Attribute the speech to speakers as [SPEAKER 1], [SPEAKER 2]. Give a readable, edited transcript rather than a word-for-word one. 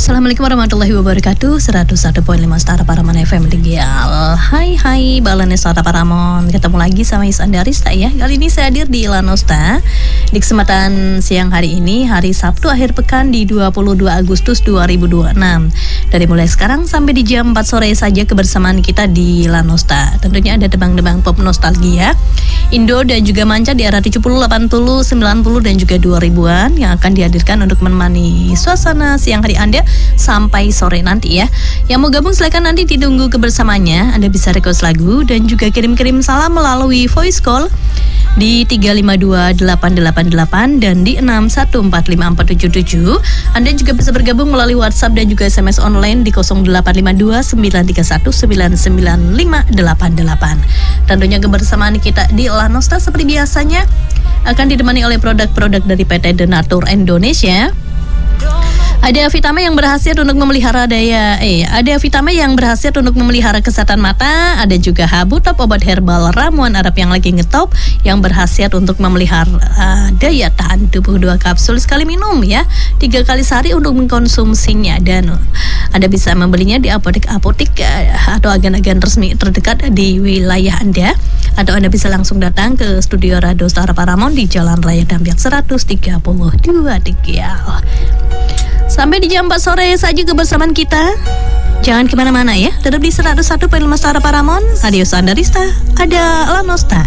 [SPEAKER 1] Assalamualaikum warahmatullahi wabarakatuh. 101.5 Stara Paramon FM Tegal. Hai balane Stara Paramon. Ketemu lagi sama Isandarista ya. Kali ini saya hadir di Lanosta di kesempatan siang hari ini, hari Sabtu akhir pekan di 22 Agustus 2026. Dari mulai sekarang sampai di jam 4 sore saja kebersamaan kita di Lanosta. Tentunya ada tebang-tebang pop nostalgia, Indo dan juga manca di era 70, 80, 90 dan juga 2000-an yang akan dihadirkan untuk menemani suasana siang hari Anda sampai sore nanti ya. Yang mau gabung silakan nanti ditunggu kebersamaannya. Anda bisa request lagu dan juga kirim-kirim salam melalui voice call di 3528888 dan di 6145477. Anda juga bisa bergabung melalui WhatsApp dan juga SMS online di 085293199588. Tentunya kebersamaan kita di Lanosta seperti biasanya akan ditemani oleh produk-produk dari PT Denatur Indonesia. Ada vitamin yang berkhasiat untuk memelihara ada vitamin yang berkhasiat untuk memelihara kesehatan mata. Ada juga Habu Top, obat herbal ramuan Arab yang lagi ngetop yang berkhasiat untuk memelihara daya tahan tubuh. 2 kapsul sekali minum ya, 3 kali sehari untuk mengkonsumsinya. Dan Anda bisa membelinya di apotek-apotek atau agen-agen resmi terdekat di wilayah Anda. Atau Anda bisa langsung datang ke studio Radio Stara Paramon di Jalan Raya Dampiak 132 Tegal. Sampai di jam 4 sore saja kebersamaan kita. Jangan kemana-mana ya. Tetap di 101.5 Stara Paramon. Adios Andarista. Ada Lanosta.